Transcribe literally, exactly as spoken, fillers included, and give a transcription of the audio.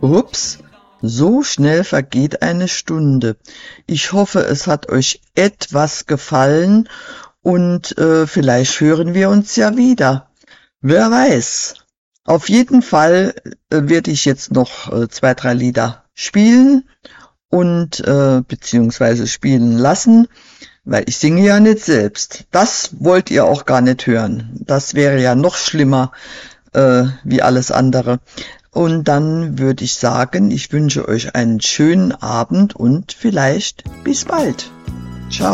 Ups, so schnell vergeht eine Stunde. Ich hoffe, es hat euch etwas gefallen und äh, vielleicht hören wir uns ja wieder. Wer weiß. Auf jeden Fall äh, werde ich jetzt noch äh, zwei, drei Lieder spielen und äh, beziehungsweise spielen lassen, weil ich singe ja nicht selbst. Das wollt ihr auch gar nicht hören. Das wäre ja noch schlimmer äh, wie alles andere. Und dann würde ich sagen, ich wünsche euch einen schönen Abend und vielleicht bis bald.